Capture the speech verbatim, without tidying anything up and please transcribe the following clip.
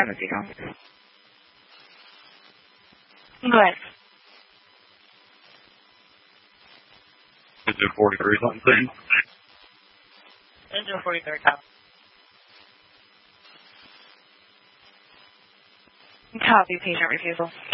time is he gone? Go ahead. Engine forty-three, something, please. Engine forty-three, copy. Copy, patient refusal.